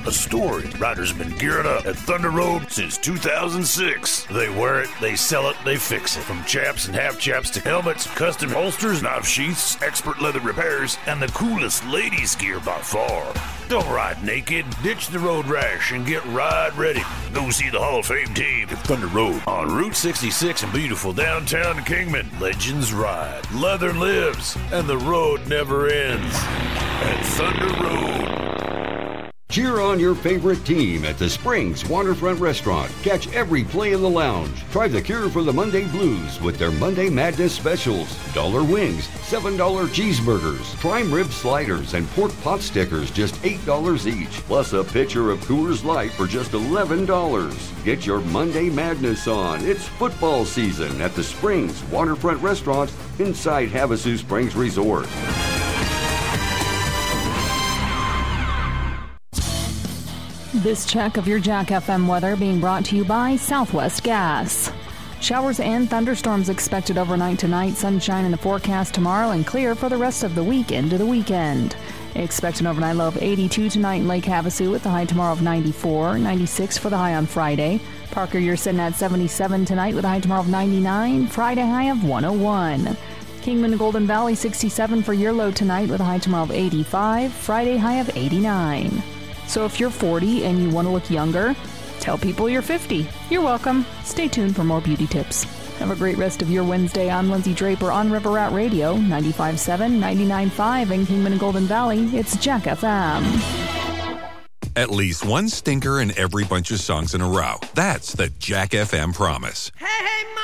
a story. Riders have been gearing up at Thunder Road since 2006. They wear it, they sell it, they fix it. From chaps and half chaps to helmets, custom holsters, knife sheaths, expert leather repairs, and the coolest ladies' gear by far. Don't ride naked. Ditch the road rash and get ride ready. Go see the Hall of Fame team at Thunder Road on Route 66 in beautiful downtown Kingman. Legends ride, leather lives, and the road never ends at Thunder Road. Cheer on your favorite team at the Springs Waterfront Restaurant. Catch every play in the lounge. Try the cure for the Monday blues with their Monday Madness specials. $1 wings, $7 cheeseburgers, prime rib sliders, and pork pot stickers just $8 each. Plus a pitcher of Coors Light for just $11. Get your Monday Madness on. It's football season at the Springs Waterfront Restaurant inside Havasu Springs Resort. This check of your Jack FM weather being brought to you by Southwest Gas. Showers and thunderstorms expected overnight tonight. Sunshine in the forecast tomorrow and clear for the rest of the week into the weekend. Expect an overnight low of 82 tonight in Lake Havasu with the high tomorrow of 94, 96 for the high on Friday. Parker, you're sitting at 77 tonight with a high tomorrow of 99, Friday high of 101. Kingman and Golden Valley 67 for your low tonight with a high tomorrow of 85, Friday high of 89. So if you're 40 and you want to look younger, tell people you're 50. You're welcome. Stay tuned for more beauty tips. Have a great rest of your Wednesday. I'm Lindsay Draper on River Rat Radio, 95.7, 99.5 in Kingman and Golden Valley. It's Jack FM. At least one stinker in every bunch of songs in a row. That's the Jack FM promise. Hey,